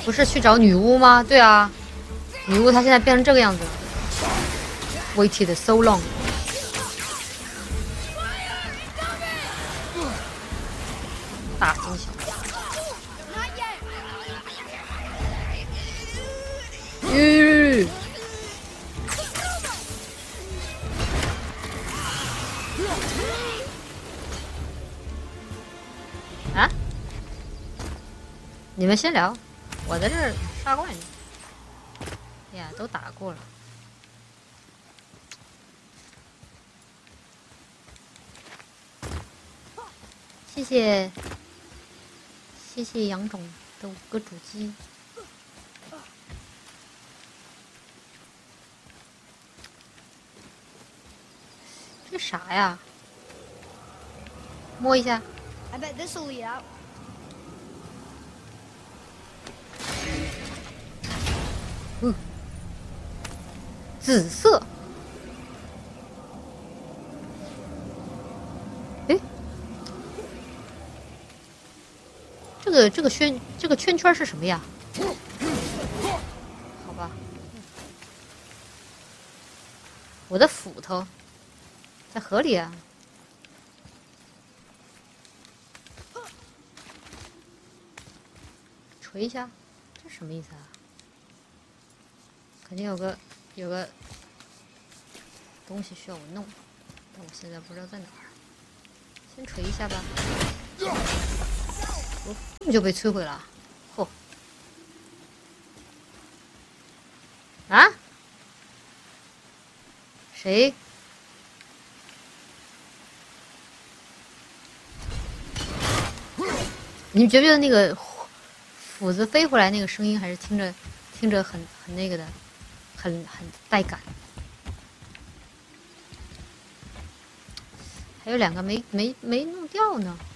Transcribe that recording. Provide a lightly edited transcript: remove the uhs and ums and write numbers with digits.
不是去找女巫吗？对啊，女巫她现在变成这个样子了。Waited so long。大惊小怪。啊！你们先聊，我在这儿杀怪呢。呀，都打过了。谢谢，谢谢杨总的5个主机。这啥呀？摸一下。 I bet this will lead out. 紫色。哎，这个圈圈是什么呀？好吧，我的斧头在河里啊。锤一下，这什么意思啊？肯定有个东西需要我弄，但我现在不知道在哪儿。先锤一下吧。我根本就被摧毁了。嚯！啊？谁？你们觉不觉得那个斧子飞回来那个声音，还是听着很那个的，很带感。还有2个没弄掉呢。